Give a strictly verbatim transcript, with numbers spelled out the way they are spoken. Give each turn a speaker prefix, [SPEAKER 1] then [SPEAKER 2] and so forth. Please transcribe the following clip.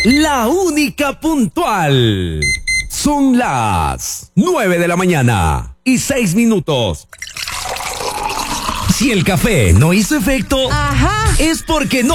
[SPEAKER 1] la única puntual. Son las nueve de la mañana y seis minutos. Si el café no hizo efecto,
[SPEAKER 2] Ajá.
[SPEAKER 1] es porque no